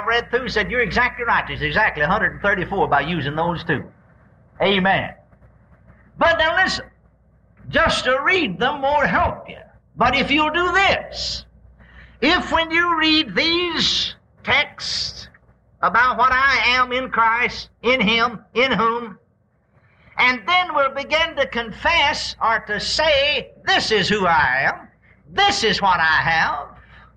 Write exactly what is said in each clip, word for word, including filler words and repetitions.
read through, said, you're exactly right. There's exactly one hundred thirty-four by using those two. Amen. But now listen, just to read them won't help you. But if you'll do this, if when you read these texts about what I am in Christ, in Him, in whom, and then we'll begin to confess or to say, this is who I am, this is what I have,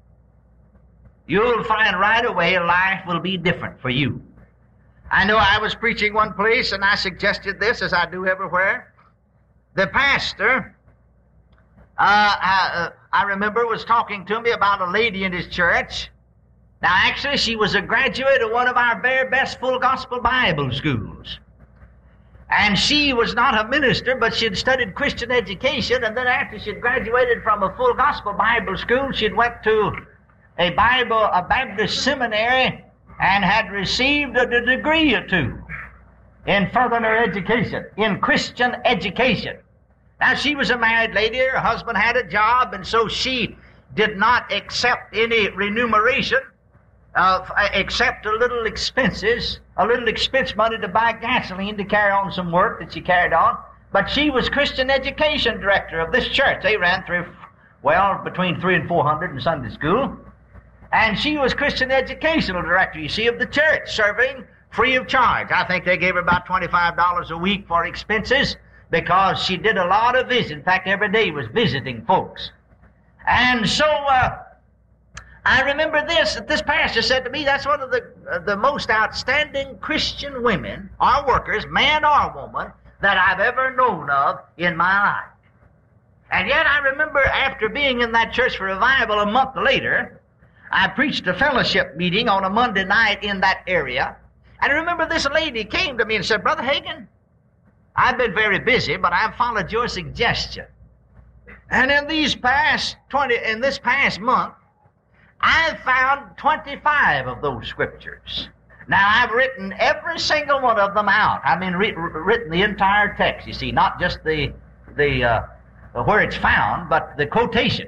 you'll find right away life will be different for you. I know I was preaching one place and I suggested this, as I do everywhere. The pastor, uh, I, uh, I remember, was talking to me about a lady in his church. Now, actually, she was a graduate of one of our very best full gospel Bible schools. And she was not a minister, but she'd studied Christian education, and then after she'd graduated from a full gospel Bible school, she'd went to a Bible, a Baptist seminary, and had received a degree or two in furthering her education, in Christian education. Now, she was a married lady, her husband had a job, and so she did not accept any remuneration, uh, except a little expenses, a little expense money to buy gasoline to carry on some work that she carried on. But she was Christian education director of this church. They ran through, well, between three and four hundred in Sunday school. And she was Christian educational director, you see, of the church, serving free of charge. I think they gave her about twenty-five dollars a week for expenses because she did a lot of visits. In fact, every day was visiting folks. And so uh, I remember this, that this pastor said to me, that's one of the, uh, the most outstanding Christian women or workers, man or woman, that I've ever known of in my life. And yet I remember after being in that church for revival a month later, I preached a fellowship meeting on a Monday night in that area. And I remember this lady came to me and said, Brother Hagin, I've been very busy, but I've followed your suggestion. And in these past twenty, in this past month, I've found twenty-five of those scriptures. Now, I've written every single one of them out. I mean, re- written the entire text, you see, not just the, the, uh, where it's found, but the quotation.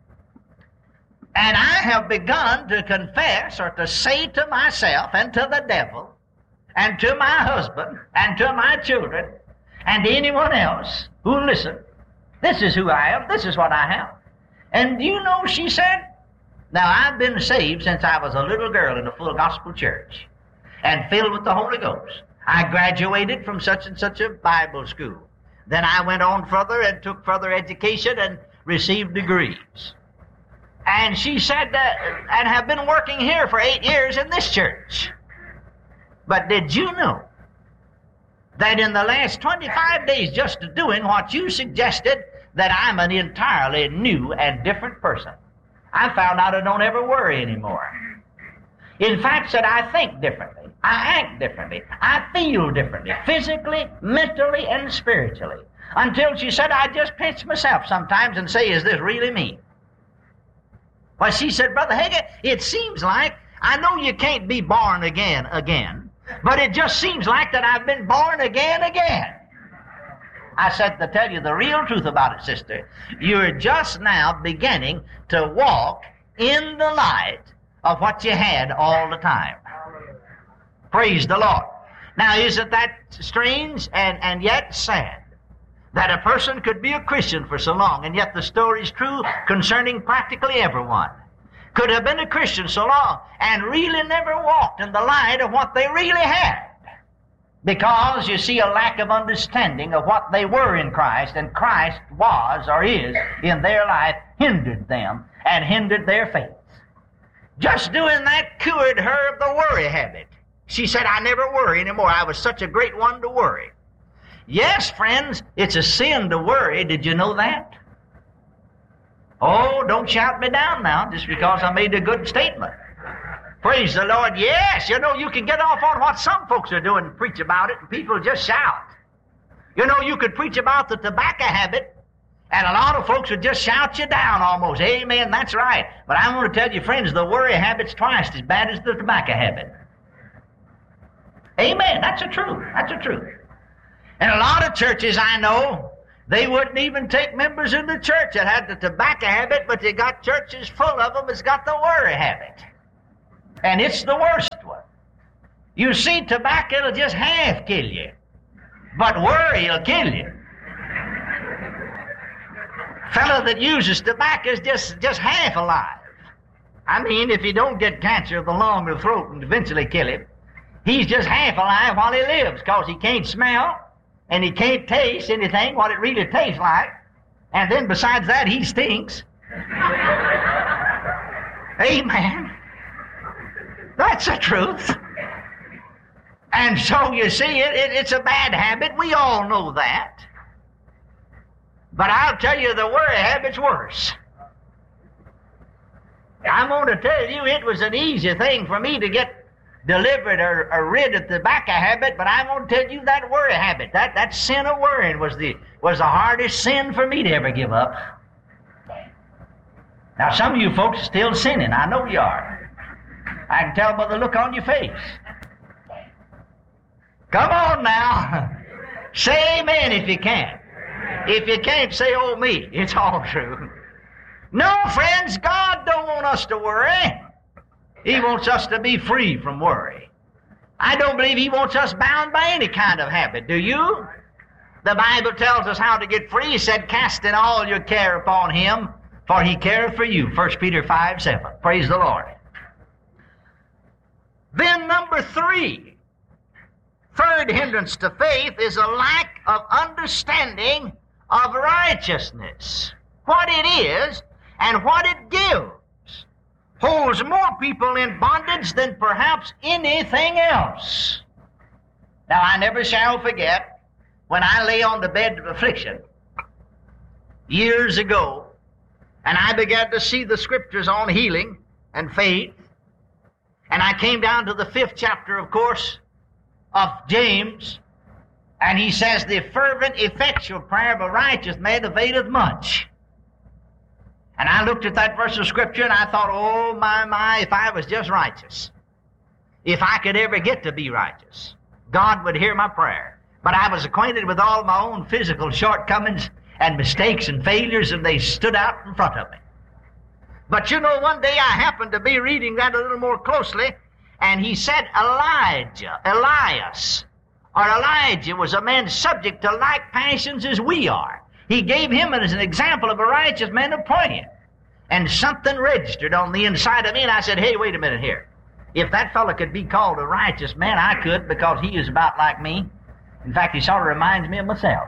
And I have begun to confess or to say to myself and to the devil and to my husband and to my children and to anyone else who will listen, this is who I am, this is what I have. And you know, she said, now I've been saved since I was a little girl in a full gospel church and filled with the Holy Ghost. I graduated from such and such a Bible school. Then I went on further and took further education and received degrees. And she said that, and have been working here for eight years in this church. But did you know that in the last twenty-five days, just doing what you suggested, that I'm an entirely new and different person? I found out I don't ever worry anymore. In fact, said I think differently, I act differently, I feel differently, physically, mentally, and spiritually. Until she said I just pinch myself sometimes and say, is this really me? Well, she said, Brother Hagin, it seems like, I know you can't be born again again, but it just seems like that I've been born again again. I said, to tell you the real truth about it, sister, you're just now beginning to walk in the light of what you had all the time. Praise the Lord. Now, isn't that strange and, and yet sad? That a person could be a Christian for so long, and yet the story is true concerning practically everyone. Could have been a Christian so long and really never walked in the light of what they really had. Because, you see, a lack of understanding of what they were in Christ, and Christ was or is in their life, hindered them and hindered their faith. Just doing that cured her of the worry habit. She said, I never worry anymore. I was such a great one to worry. Yes, friends, it's a sin to worry. Did you know that? Oh, don't shout me down now just because I made a good statement. Praise the Lord. Yes, you know, you can get off on what some folks are doing and preach about it, and people just shout. You know, you could preach about the tobacco habit, and a lot of folks would just shout you down almost. Amen, that's right. But I want to tell you, friends, the worry habit's twice as bad as the tobacco habit. Amen, that's the truth. That's the truth. And a lot of churches I know, they wouldn't even take members in the church that had the tobacco habit, but they got churches full of them that's got the worry habit. And it's the worst one. You see, tobacco will just half kill you, but worry will kill you. Fellow that uses tobacco is just, just half alive. I mean, if he don't get cancer of the lung or the throat and eventually kill him, he's just half alive while he lives, because he can't smell and he can't taste anything, what it really tastes like. And then besides that, he stinks. Amen. That's the truth. And so you see, it, it, it's a bad habit. We all know that. But I'll tell you, the worry habit's worse. I'm going to tell you, it was an easy thing for me to get delivered or, or rid of the tobacco habit, but I'm going to tell you that worry habit, that, that sin of worrying was the, was the hardest sin for me to ever give up. Now, some of you folks are still sinning. I know you are. I can tell by the look on your face. Come on now. Say amen if you can. If you can't, say oh me. It's all true. No, friends, God don't want us to worry. He wants us to be free from worry. I don't believe He wants us bound by any kind of habit, do you? The Bible tells us how to get free. He said, casting all your care upon Him, for He careth for you. First Peter five seven. Praise the Lord. Then number three, third hindrance to faith is a lack of understanding of righteousness. What it is and what it gives holds more people in bondage than perhaps anything else. Now, I never shall forget when I lay on the bed of affliction years ago, and I began to see the scriptures on healing and faith, and I came down to the fifth chapter, of course, of James, and he says, the fervent, effectual prayer of a righteous man availeth much. And I looked at that verse of Scripture and I thought, oh, my, my, if I was just righteous, if I could ever get to be righteous, God would hear my prayer. But I was acquainted with all my own physical shortcomings and mistakes and failures, and they stood out in front of me. But you know, one day I happened to be reading that a little more closely, and he said Elijah, Elias, or Elijah was a man subject to like passions as we are. He gave him as an example of a righteous man appointed. And something registered on the inside of me, and I said, hey, wait a minute here. If that fellow could be called a righteous man, I could, because he is about like me. In fact, he sort of reminds me of myself.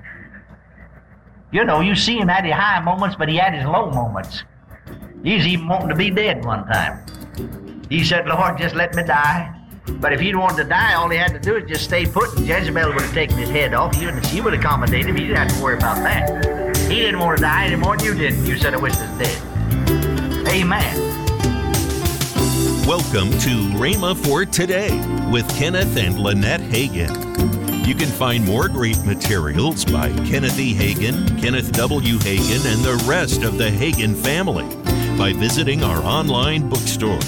You know, you see him had his high moments, but he had his low moments. He's even wanting to be dead one time. He said, Lord, just let me die. But if he'd wanted to die, all he had to do is just stay put, and Jezebel would have taken his head off. He would, she would have accommodated him. He didn't have to worry about that. He didn't want to die any more than you did. You said, I wish he was dead. Amen. Welcome to Rhema for Today with Kenneth and Lynette Hagin. You can find more great materials by Kenneth E. Hagin, Kenneth W. Hagin, and the rest of the Hagin family by visiting our online bookstore.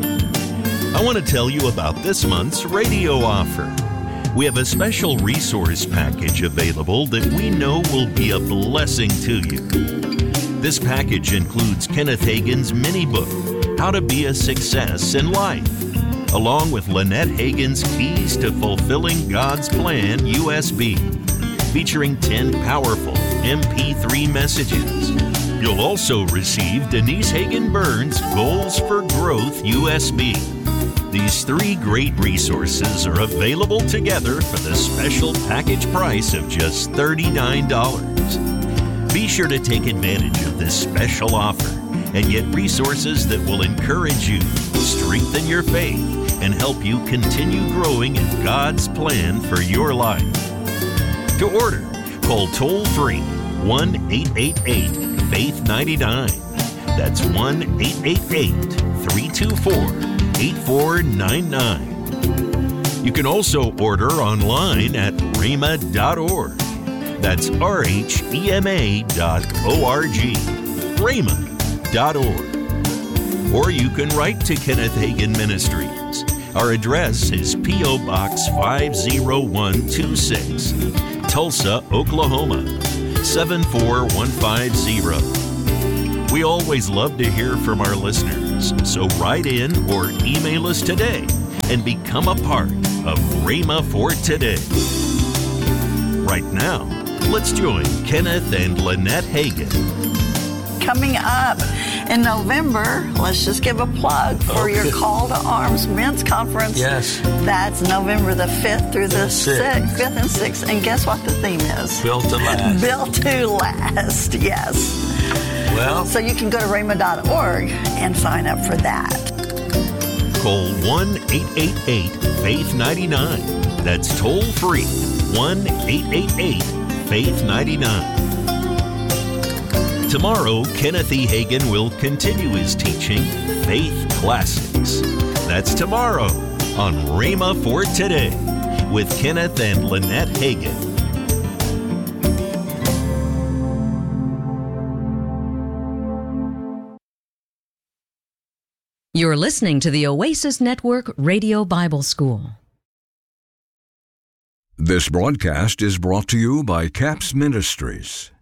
I want to tell you about this month's radio offer. We have a special resource package available that we know will be a blessing to you. This package includes Kenneth Hagin's mini book, How to Be a Success in Life, along with Lynette Hagin's Keys to Fulfilling God's Plan U S B, featuring ten powerful M P three messages. You'll also receive Denise Hagin Burns' Goals for Growth U S B. These three great resources are available together for the special package price of just thirty-nine dollars. Be sure to take advantage of this special offer and get resources that will encourage you, strengthen your faith, and help you continue growing in God's plan for your life. To order, call toll-free one eight eight eight faith nine nine. That's one eight eight eight three two four eight four nine nine. You can also order online at rhema dot org. That's R H E M A dot O R G. rhema dot org. Or you can write to Kenneth Hagin Ministries. Our address is P O Box five oh one two six, Tulsa, Oklahoma seven four one five zero. We always love to hear from our listeners. questions, so write in or email us today and become a part of Rhema for Today. Right now, let's join Kenneth and Lynette Hagin. Coming up in November, let's just give a plug for Okay. your Call to Arms Men's Conference. Yes. That's November the fifth through the Sixth. sixth, fifth and sixth. And guess what the theme is? Built to last. Built to last, yes. Well, So you can go to rhema dot org and sign up for that. Call one eight eight eight, faith ninety-nine. That's toll free, one eight eight eight, faith ninety-nine. Tomorrow, Kenneth E. Hagin will continue his teaching, Faith Classics. That's tomorrow on Rhema for Today with Kenneth and Lynette Hagin. You're listening to the Oasis Network Radio Bible School. This broadcast is brought to you by CAPS Ministries.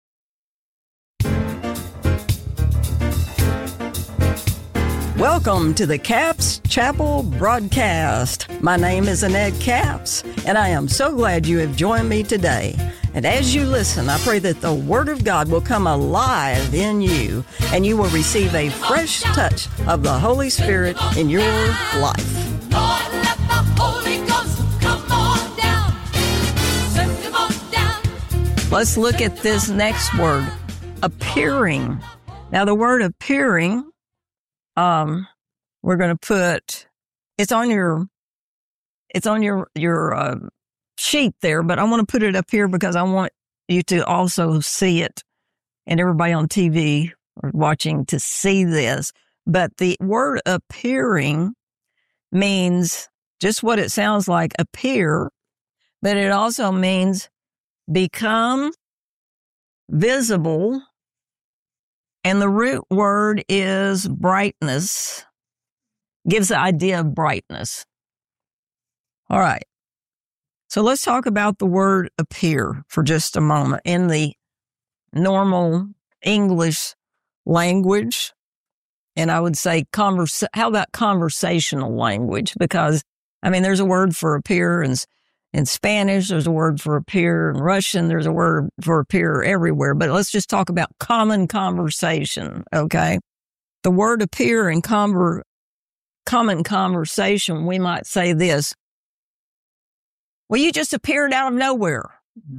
Welcome to the Capps Chapel broadcast. My name is Annette Capps, and I am so glad you have joined me today. And as you listen, I pray that the Word of God will come alive in you, and you will receive a fresh touch of the Holy Spirit in your life. Lord, let the Holy Ghost come on down. Send him on down. Let's look at this next word, appearing. Now, the word appearing, um, we're going to put, it's on your, it's on your, your, uh, sheet there, but I want to put it up here because I want you to also see it and everybody on T V or watching to see this. But the word appearing means just what it sounds like, appear, but it also means become visible. And the root word is brightness, gives the idea of brightness. All right. So let's talk about the word appear for just a moment. In the normal English language, and I would say, converse, how about conversational language? Because, I mean, there's a word for appear in, in Spanish, there's a word for appear in Russian, there's a word for appear everywhere. But let's just talk about common conversation, okay? The word appear in conver, common conversation, we might say this. Well, you just appeared out of nowhere,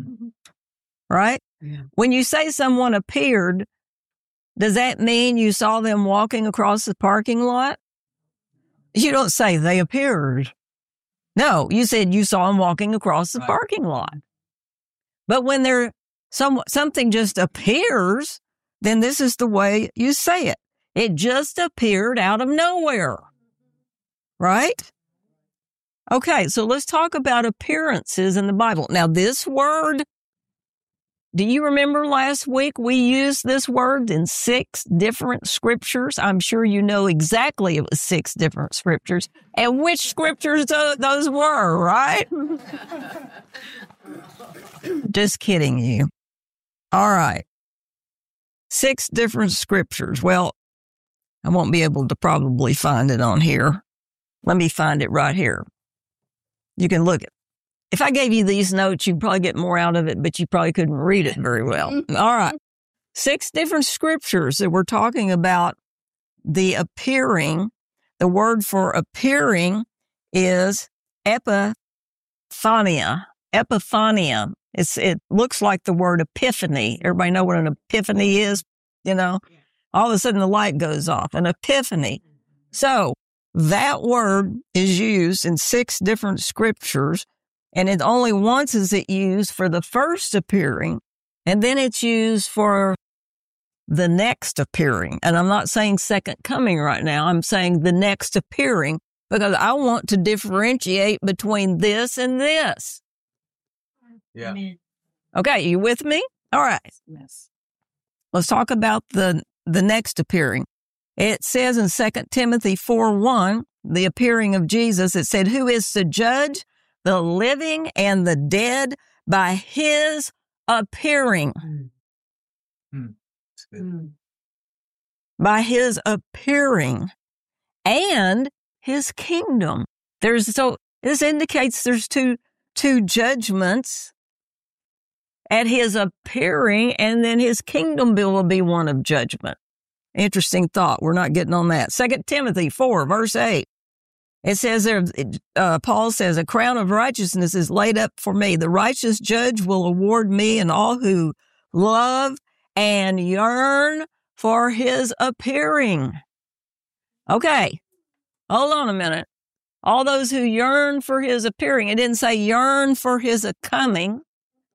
right? Yeah. When you say someone appeared, does that mean you saw them walking across the parking lot? You don't say they appeared. No, you said you saw them walking across the Right. parking lot. But when there some something just appears, then this is the way you say it. It just appeared out of nowhere, right? Okay, so let's talk about appearances in the Bible. Now, this word, do you remember last week we used this word in six different scriptures? I'm sure you know exactly it was six different scriptures and which scriptures th- those were, right? Just kidding you. All right. Six different scriptures. Well, I won't be able to probably find it on here. Let me find it right here. You can look at it. If I gave you these notes, you'd probably get more out of it, but you probably couldn't read it very well. All right. Six different scriptures that we're talking about the appearing. The word for appearing is epiphania. Epiphania. It's, it looks like the word epiphany. Everybody know what an epiphany is? You know, all of a sudden the light goes off. An epiphany. So that word is used in six different scriptures, and it only once is it used for the first appearing, and then it's used for the next appearing. And I'm not saying second coming right now. I'm saying the next appearing because I want to differentiate between this and this. yeah. Okay, you with me? All right. Yes. Let's talk about the, the next appearing. It says in Second Timothy four one, the appearing of Jesus, it said, who is to judge the living and the dead by his appearing. Hmm. That's good. by his appearing and his kingdom. There's so this indicates there's two two judgments at his appearing, and then his kingdom bill will be one of judgment. Interesting thought. We're not getting on that. Second Timothy four, verse eight. It says there, uh, Paul says, a crown of righteousness is laid up for me. The righteous judge will award me and all who love and yearn for his appearing. Okay, hold on a minute. All those who yearn for his appearing. It didn't say yearn for his coming.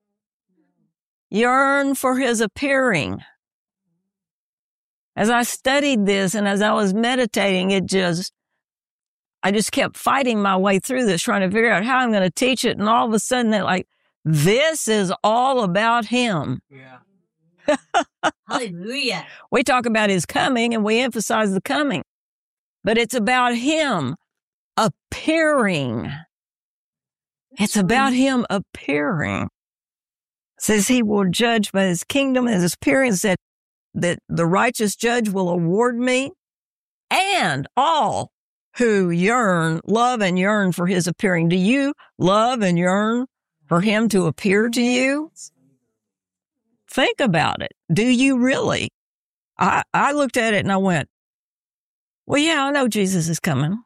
Yearn for his appearing. As I studied this and as I was meditating, it just, I just kept fighting my way through this, trying to figure out how I'm going to teach it. And all of a sudden, they're like, this is all about him. Yeah. Hallelujah. We talk about his coming and we emphasize the coming, but it's about him appearing. It's about him appearing. It says he will judge by his kingdom and his appearance, that, that the righteous judge will award me and all who yearn, love and yearn for his appearing. Do you love and yearn for him to appear to you? Think about it. Do you really? I, I looked at it and I went, well, yeah, I know Jesus is coming.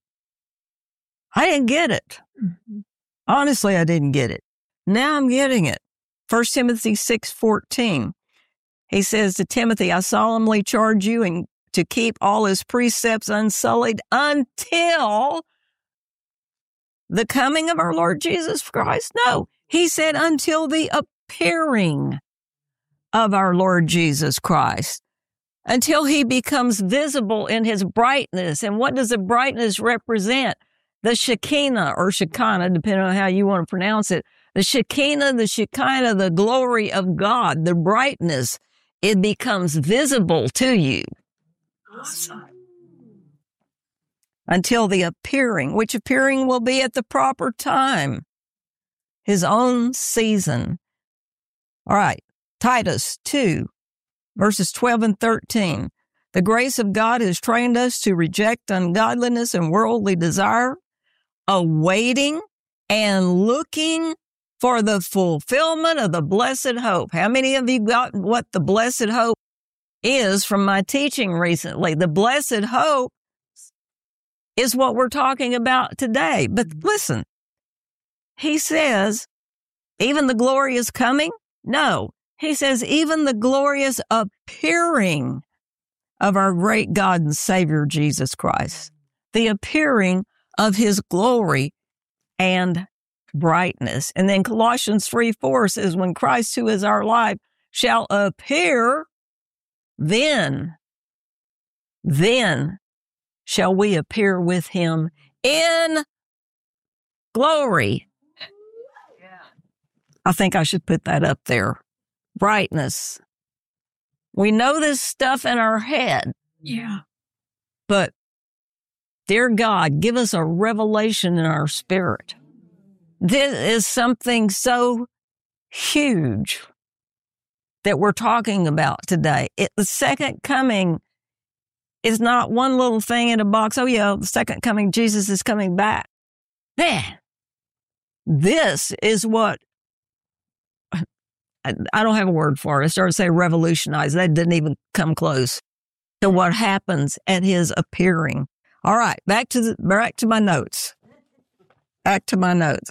I didn't get it. Mm-hmm. Honestly, I didn't get it. Now I'm getting it. First Timothy six fourteen. He says to Timothy, I solemnly charge you and to keep all his precepts unsullied until the coming of our Lord Jesus Christ. No, he said until the appearing of our Lord Jesus Christ, until he becomes visible in his brightness. And what does the brightness represent? The Shekinah or Shekinah, depending on how you want to pronounce it. The Shekinah, the Shekinah, the glory of God, the brightness, it becomes visible to you. Awesome. Until the appearing, which appearing will be at the proper time, his own season. All right, Titus two, verses twelve and thirteen. The grace of God has trained us to reject ungodliness and worldly desire, awaiting and looking for the fulfillment of the blessed hope. How many of you got what the blessed hope is from my teaching recently? The blessed hope is what we're talking about today. But listen, he says, even the glorious coming? No, he says, even the glorious appearing of our great God and Savior, Jesus Christ. The appearing of his glory and brightness. And then Colossians three four says, when Christ, who is our life, shall appear, then, then shall we appear with him in glory. Yeah. I think I should put that up there. Brightness. We know this stuff in our head. Yeah. But, dear God, give us a revelation in our spirit. This is something so huge that we're talking about today. It, the second coming is not one little thing in a box. Oh, yeah, the second coming, Jesus is coming back. Man, this is what, I, I don't have a word for it. I started to say revolutionize. That didn't even come close to what happens at his appearing. All right, back to the, back to my notes. Back to my notes.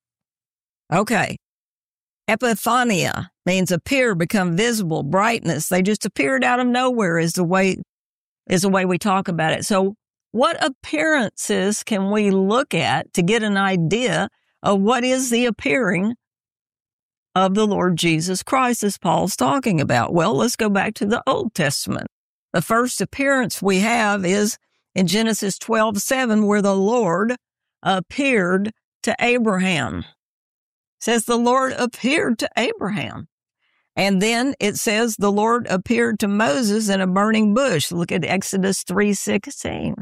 Okay. Epiphania means appear, become visible, brightness. They just appeared out of nowhere is the way, is the way we talk about it. So what appearances can we look at to get an idea of what is the appearing of the Lord Jesus Christ as Paul's talking about? Well, let's go back to the Old Testament. The first appearance we have is in Genesis twelve seven, where the Lord appeared to Abraham. It says the Lord appeared to Abraham. And then it says the Lord appeared to Moses in a burning bush. Look at Exodus three sixteen.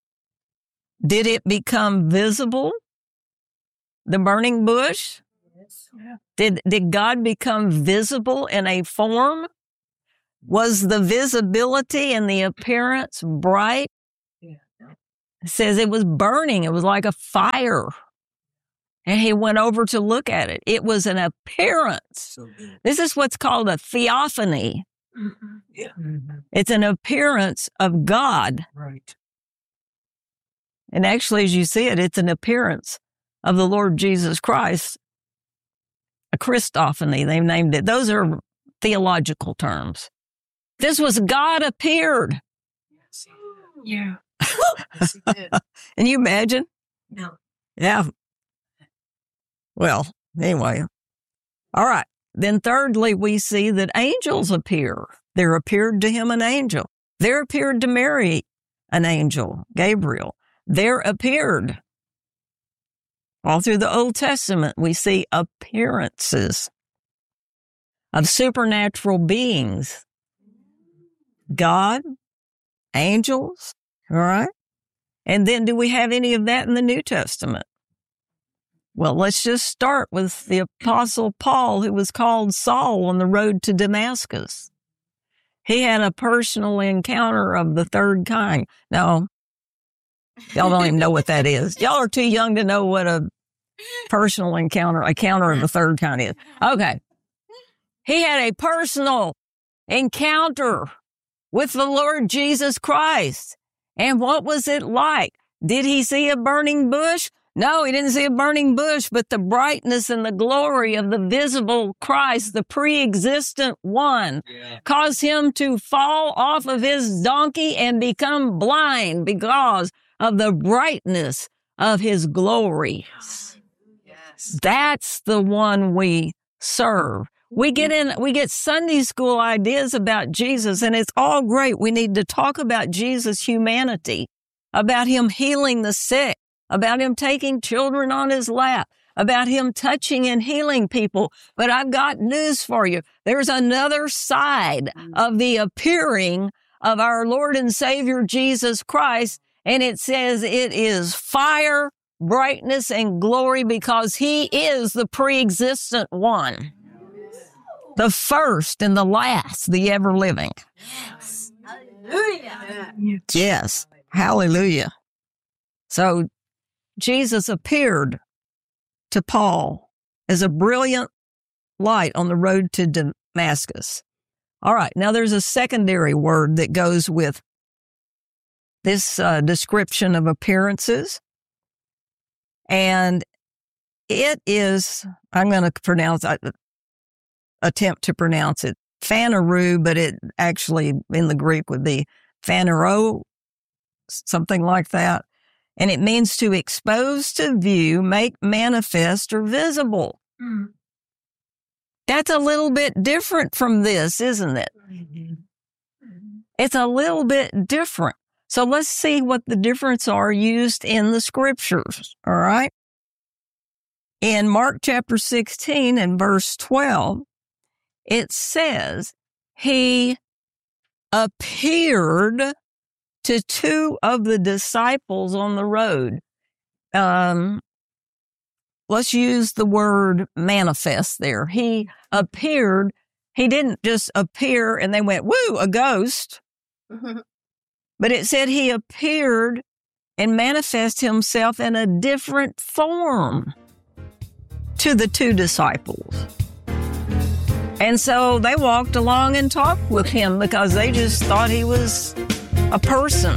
Did it become visible? The burning bush? Yes. Yeah. Did, did God become visible in a form? Was the visibility and the appearance bright? Yeah. It says it was burning. It was like a fire. And he went over to look at it. It was an appearance. So good. This is what's called a theophany. Mm-hmm. Yeah. Mm-hmm. It's an appearance of God. Right. And actually, as you see it, it's an appearance of the Lord Jesus Christ. A Christophany, they've named it. Those are theological terms. This was God appeared. Yes, he did. Yeah. Yes, he did. Can you imagine? No. Yeah. Well, anyway. All right. Then thirdly, we see that angels appear. There appeared to him an angel. There appeared to Mary an angel, Gabriel. There appeared. All through the Old Testament, we see appearances of supernatural beings. God, angels, all right? And then do we have any of that in the New Testament? Well, let's just start with the Apostle Paul, who was called Saul on the road to Damascus. He had a personal encounter of the third kind. Now, y'all don't even know what that is. Y'all are too young to know what a personal encounter, a counter of the third kind is. Okay. He had a personal encounter with the Lord Jesus Christ. And what was it like? Did he see a burning bush? No, he didn't see a burning bush, but the brightness and the glory of the visible Christ, the pre-existent one, Yeah. caused him to fall off of his donkey and become blind because of the brightness of his glory. Yes. That's the one we serve. We get in, we get Sunday school ideas about Jesus, and it's all great. We need to talk about Jesus' humanity, about him healing the sick, about him taking children on his lap, about him touching and healing people. But I've got news for you. There's another side of the appearing of our Lord and Savior Jesus Christ, and it says it is fire, brightness, and glory because he is the pre-existent one. The first and the last, the ever living. Yes. Hallelujah. Yes. Hallelujah. So Jesus appeared to Paul as a brilliant light on the road to Damascus. All right. Now there's a secondary word that goes with this uh, description of appearances. And it is, I'm going to pronounce, I attempt to pronounce it, phaneru, but it actually in the Greek would be phanero, something like that. And it means to expose to view, make manifest, or visible. Mm. That's a little bit different from this, isn't it? Mm-hmm. It's a little bit different. So let's see what the difference are used in the scriptures, all right? In Mark chapter sixteen and verse twelve, it says, he appeared to two of the disciples on the road. Um, let's use the word manifest there. He appeared. He didn't just appear and they went, woo, a ghost. But it said he appeared and manifest himself in a different form to the two disciples. And so they walked along and talked with him because they just thought he was a person.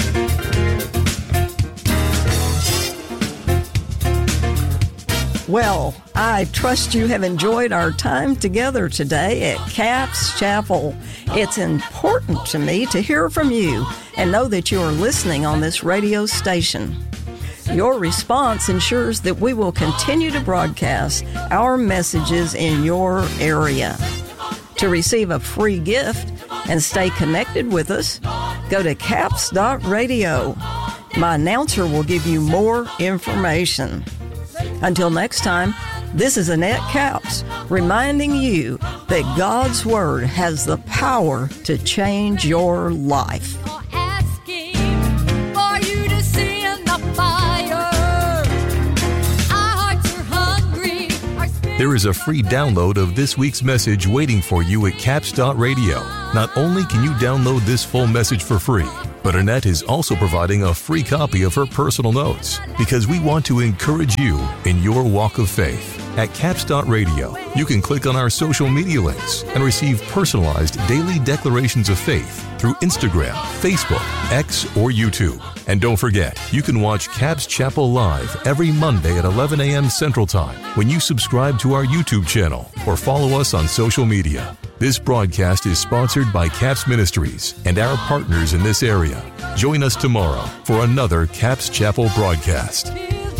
Well, I trust you have enjoyed our time together today at Capps Chapel. It's important to me to hear from you and know that you are listening on this radio station. Your response ensures that we will continue to broadcast our messages in your area. To receive a free gift and stay connected with us, go to capps dot radio. My announcer will give you more information. Until next time, this is Annette Capps reminding you that God's Word has the power to change your life. Asking for you to see in the fire. Our hearts are hungry, our spirits There is a free download of this week's message waiting for you at caps dot radio. Not only can you download this full message for free, but Annette is also providing a free copy of her personal notes because we want to encourage you in your walk of faith. At caps dot radio, you can click on our social media links and receive personalized daily declarations of faith through Instagram, Facebook, X, or YouTube. And don't forget, you can watch Caps Chapel live every Monday at eleven a.m. Central Time when you subscribe to our YouTube channel or follow us on social media. This broadcast is sponsored by Caps Ministries and our partners in this area. Join us tomorrow for another Caps Chapel broadcast.